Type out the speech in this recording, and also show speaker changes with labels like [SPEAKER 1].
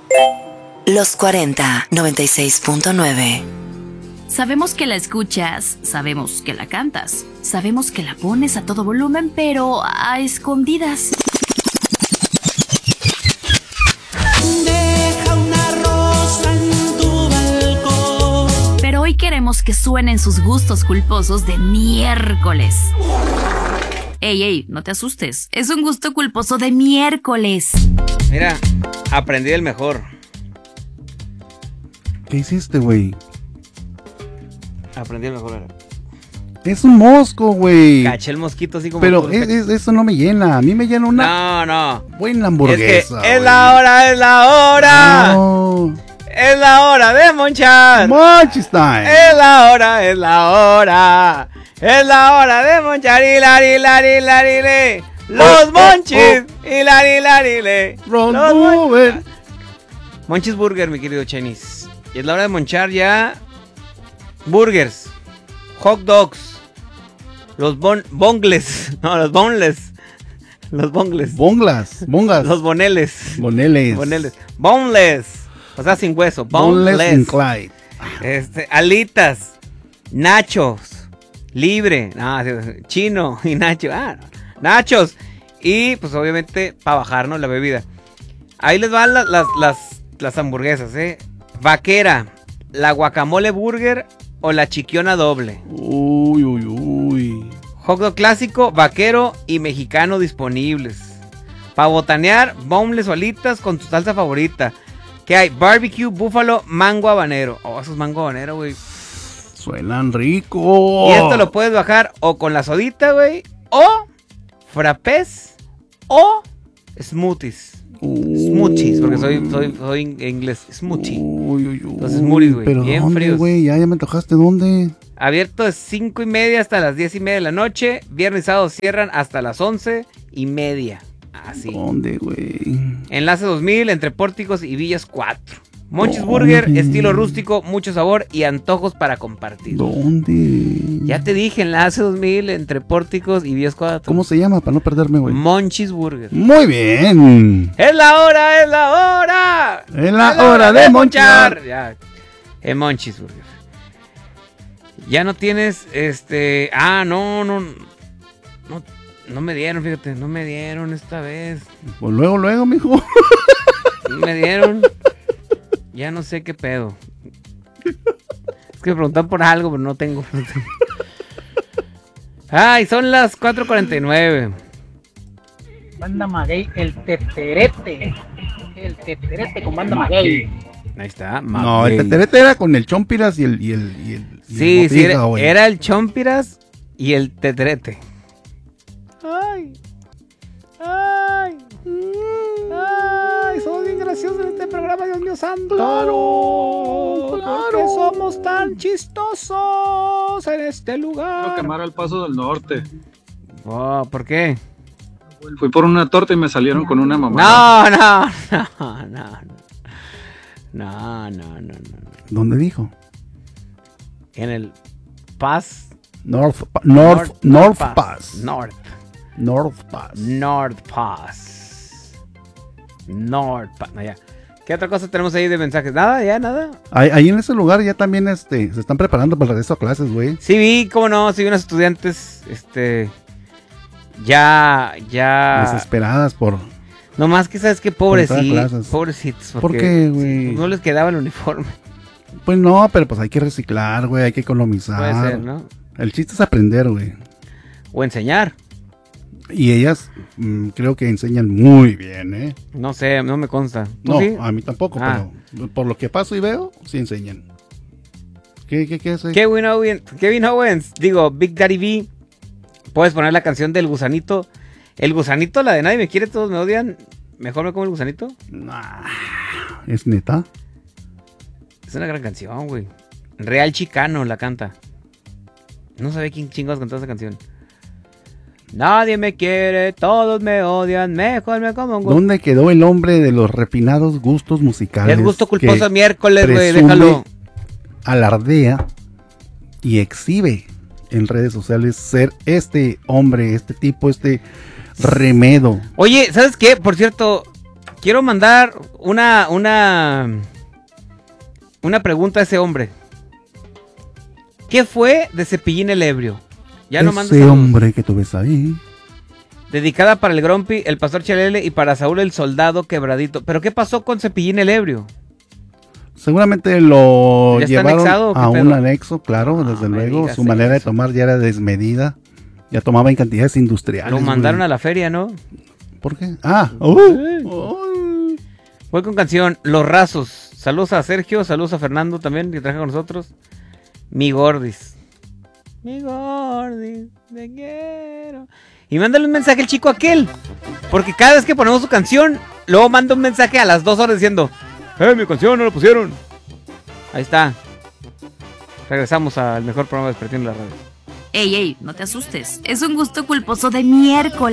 [SPEAKER 1] Los 40 96.9.
[SPEAKER 2] Sabemos que la escuchas, sabemos que la cantas, sabemos que la pones a todo volumen, pero a escondidas.
[SPEAKER 3] Deja una rosa en tu balcón.
[SPEAKER 2] Pero hoy queremos que suenen sus gustos culposos de miércoles. Ey, no te asustes, es un gusto culposo de miércoles.
[SPEAKER 4] Mira, aprendí el mejor.
[SPEAKER 5] ¿Qué hiciste, güey?
[SPEAKER 4] Aprendí el mejor.
[SPEAKER 5] Es un mosco, güey.
[SPEAKER 4] Caché el mosquito así como...
[SPEAKER 5] Pero eso no me llena. A mí me llena una
[SPEAKER 4] No.
[SPEAKER 5] buena hamburguesa.
[SPEAKER 4] Es la hora, es la hora.
[SPEAKER 5] No.
[SPEAKER 4] Es la hora de monchar.
[SPEAKER 5] Monchis time.
[SPEAKER 4] Es la hora, es la hora. Es la hora de monchar. Hilarile. Los monchis. Hilarile.
[SPEAKER 5] Ron
[SPEAKER 4] Los
[SPEAKER 5] Mover.
[SPEAKER 4] monchis. Monchis Burger, mi querido Chenis. Y es la hora de monchar ya. Burgers. Hot dogs. Los bongles. No, los boneless. Los bongles.
[SPEAKER 5] Bongas.
[SPEAKER 4] Los boneles.
[SPEAKER 5] Boneles.
[SPEAKER 4] Boneless. O sea, sin hueso.
[SPEAKER 5] Boneless and
[SPEAKER 4] Boneless.
[SPEAKER 5] Clyde.
[SPEAKER 4] Alitas. Nachos. Libre. Chino y nacho. Nachos. Y pues obviamente para bajarnos la bebida. Ahí les van las hamburguesas, Vaquera. La guacamole burger o la chiquiona doble.
[SPEAKER 5] Uy.
[SPEAKER 4] Hot dog clásico, vaquero y mexicano disponibles. Para botanear, boneless o alitas con tu salsa favorita. ¿Qué hay? Barbecue, búfalo, mango habanero. Oh, esos mango habanero, güey.
[SPEAKER 5] Suenan rico.
[SPEAKER 4] Y esto lo puedes bajar o con la sodita, güey. O frappés o smoothies. Smoothies, porque soy inglés. Smoothies. Entonces, smoothies, güey.
[SPEAKER 5] Pero
[SPEAKER 4] bien
[SPEAKER 5] ¿dónde,
[SPEAKER 4] fríos.
[SPEAKER 5] güey? Ya me antojaste. ¿Dónde?
[SPEAKER 4] Abierto de 5:30 hasta las 10:30 de la noche. Viernes y sábado cierran hasta las 11:30. Así.
[SPEAKER 5] ¿Dónde, güey?
[SPEAKER 4] Enlace 2000 entre Pórticos y Villas 4. Monchis Burger, estilo rústico, mucho sabor y antojos para compartir.
[SPEAKER 5] ¿Dónde?
[SPEAKER 4] Ya te dije, Enlace 2000 entre Pórticos y Villas 4.
[SPEAKER 5] ¿Cómo se llama? Para no perderme, güey.
[SPEAKER 4] Monchis Burger.
[SPEAKER 5] Muy bien.
[SPEAKER 4] ¡Es la hora! ¡Es la hora!
[SPEAKER 5] Es la hora de monchar.
[SPEAKER 4] Ya. En Monchis Burger. Ya no tienes, no me dieron, fíjate, no me dieron esta vez.
[SPEAKER 5] Pues luego, mijo.
[SPEAKER 4] No me dieron. Ya no sé qué pedo. Es que me preguntan por algo, pero no tengo. Ay, son las 4:49.
[SPEAKER 6] Banda Maguey, el teterete. El teterete con Banda Maguey.
[SPEAKER 4] Ahí está.
[SPEAKER 5] No, el teterete era con el Chompiras y el
[SPEAKER 4] Sí,
[SPEAKER 5] Botiga,
[SPEAKER 4] era el Chompiras y el teterete. Ay, somos bien graciosos en este programa, Dios mío santo.
[SPEAKER 5] Claro.
[SPEAKER 4] Porque somos tan chistosos en este lugar.
[SPEAKER 7] Quiero quemar al Paso del Norte.
[SPEAKER 4] Oh, ¿por qué?
[SPEAKER 7] Fui por una torta y me salieron con una mamá.
[SPEAKER 4] No.
[SPEAKER 5] ¿Dónde dijo?
[SPEAKER 4] En el Pass.
[SPEAKER 5] North Pass.
[SPEAKER 4] No, ya. ¿Qué otra cosa tenemos ahí de mensajes? Nada.
[SPEAKER 5] Ahí en ese lugar ya también se están preparando para el regreso a clases, güey.
[SPEAKER 4] Sí vi, cómo no, sí vi unos estudiantes, ya
[SPEAKER 5] desesperadas por...
[SPEAKER 4] No más que sabes que pobrecitos.
[SPEAKER 5] ¿Por qué, güey?
[SPEAKER 4] No les quedaba el uniforme.
[SPEAKER 5] Pues no, pero pues hay que reciclar, güey, hay que economizar.
[SPEAKER 4] Puede ser, ¿no?
[SPEAKER 5] El chiste es aprender, güey.
[SPEAKER 4] O enseñar.
[SPEAKER 5] Y ellas creo que enseñan muy bien, ¿eh?
[SPEAKER 4] No sé, no me consta. ¿Tú
[SPEAKER 5] No,
[SPEAKER 4] sí?
[SPEAKER 5] a mí tampoco, pero por lo que paso y veo, sí enseñan. ¿Qué hace?
[SPEAKER 4] Kevin Owens, digo, Big Daddy V. Puedes poner la canción del gusanito. El gusanito, la de Nadie me quiere, todos me odian. ¿Mejor me como el gusanito?
[SPEAKER 5] Nah, ¿es neta?
[SPEAKER 4] Es una gran canción, güey. Real Chicano la canta. No sabía quién chingados cantó esa canción. Nadie me quiere, todos me odian, mejor me como un gusto.
[SPEAKER 5] ¿Dónde quedó el hombre de los refinados gustos musicales?
[SPEAKER 4] Es gusto culposo miércoles, güey, déjalo.
[SPEAKER 5] Alardea y exhibe en redes sociales ser este hombre, este tipo, este remedo.
[SPEAKER 4] Oye, ¿sabes qué? Por cierto, quiero mandar una pregunta a ese hombre. ¿Qué fue de Cepillín el Ebrio? Ya no mando
[SPEAKER 5] Ese
[SPEAKER 4] saludos.
[SPEAKER 5] hombre que tú ves ahí.
[SPEAKER 4] Dedicada para el Grumpy, el Pastor Chelele y para Saúl el Soldado Quebradito. ¿Pero qué pasó con Cepillín el Ebrio?
[SPEAKER 5] Seguramente lo
[SPEAKER 4] ¿Ya está
[SPEAKER 5] llevaron
[SPEAKER 4] anexado o qué
[SPEAKER 5] a
[SPEAKER 4] pedo?
[SPEAKER 5] un anexo, claro, desde
[SPEAKER 4] me
[SPEAKER 5] luego.
[SPEAKER 4] digas
[SPEAKER 5] Su manera de
[SPEAKER 4] eso.
[SPEAKER 5] tomar ya era desmedida. Ya tomaba en cantidades industriales.
[SPEAKER 4] Lo mandaron
[SPEAKER 5] güey.
[SPEAKER 4] a la feria, ¿no?
[SPEAKER 5] ¿Por qué? Ah,
[SPEAKER 4] Voy con canción Los Rasos. Saludos a Sergio, saludos a Fernando también, que trabaja con nosotros. Mi Gordis. Mi Gordis, te quiero. Y mándale un mensaje al chico aquel. Porque cada vez que ponemos su canción, luego manda un mensaje a las 2 horas diciendo: mi canción no la pusieron. Ahí está. Regresamos al mejor programa de Despertando la Radio.
[SPEAKER 2] Ey, no te asustes. Es un gusto culposo de miércoles.